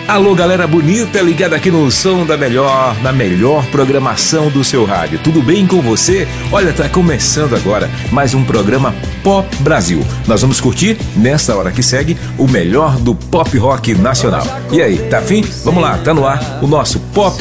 Alô, galera bonita, ligada aqui no som na melhor programação do seu rádio. Tudo bem com você? Olha, tá começando agora mais um programa Pop Brasil. Nós vamos curtir, nesta hora que segue, o melhor do pop rock nacional. E aí, tá afim? Vamos lá, tá no ar o nosso Pop